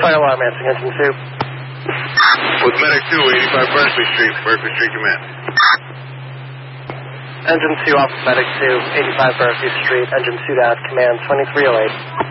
Fire alarm, answering engine 2. With Medic 2, 85 Berkeley Street, command. Engine 2, off Medic 2, 85 Berkeley Street, engine 2 to command 2308.